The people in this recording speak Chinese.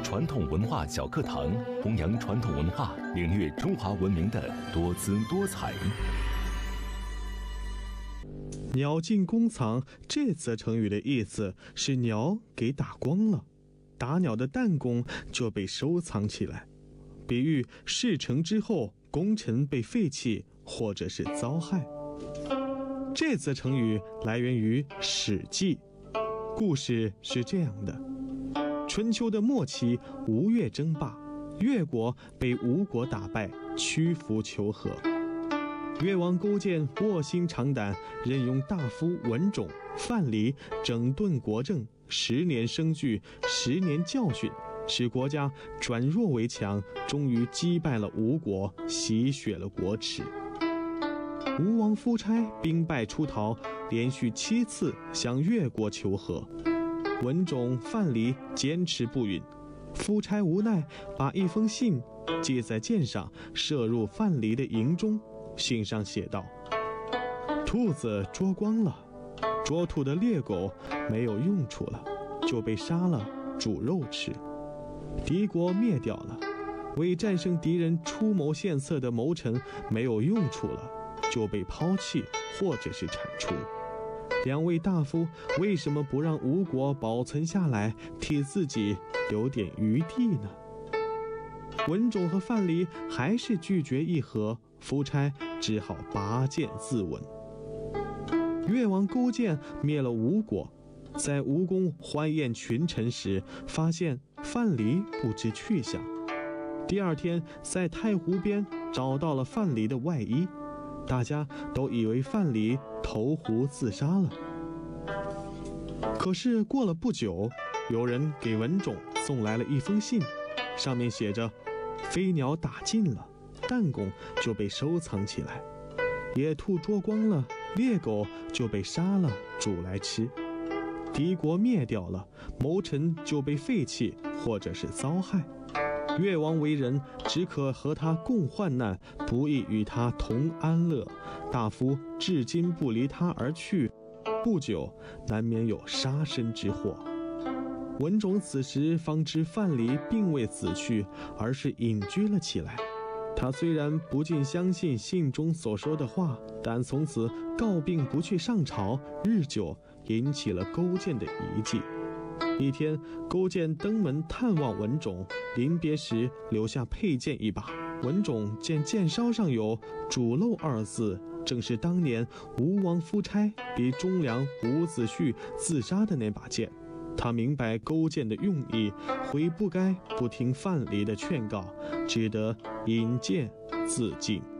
传统文化小课堂，弘扬传统文化，领略中华文明的多姿多彩。 鸟尽弓藏这则成语的意思是鸟给打光了，打鸟的弹弓就被收藏起来，比喻事成之后功臣被废弃或者是遭害。这则成语来源于《史记》，故事是这样的：春秋的末期，吴越争霸，越国被吴国打败，屈服求和。越王勾践卧薪尝胆，任用大夫文种、范蠡整顿国政，10年生聚，10年教训，使国家转弱为强，终于击败了吴国，洗雪了国耻。吴王夫差兵败出逃，连续7次向越国求和，文种、范蠡坚持不允，夫差无奈，把一封信系在箭上，射入范蠡的营中。信上写道：兔子捉光了，捉兔的猎狗没有用处了，就被杀了煮肉吃。敌国灭掉了，为战胜敌人出谋献策的谋臣没有用处了，就被抛弃或者是铲除。两位大夫为什么不让吴国保存下来，替自己留点余地呢？文种和范蠡还是拒绝议和，夫差只好拔剑自刎。越王勾践灭了吴国，在吴宫欢宴群臣时，发现范蠡不知去向。第二天在太湖边找到了范蠡的外衣，大家都以为范蠡投湖自杀了。可是过了不久，有人给文种送来了一封信，上面写着：飞鸟打尽了，弹弓就被收藏起来，野兔捉光了，猎狗就被杀了煮来吃。敌国灭掉了，谋臣就被废弃或者是遭害。越王为人，只可和他共患难，不宜与他同安乐。大夫至今不离他而去，不久难免有杀身之祸。文种此时方知范蠡并未死去，而是隐居了起来。他虽然不尽相信信中所说的话，但从此告病不去上朝，日久引起了勾践的疑忌。一天，勾践登门探望文种，临别时留下佩剑一把。文种见剑梢上有煮肉2字，正是当年吴王夫差逼忠良伍子胥自杀的那把剑。他明白勾践的用意，悔不该不听范蠡的劝告，只得引剑自尽。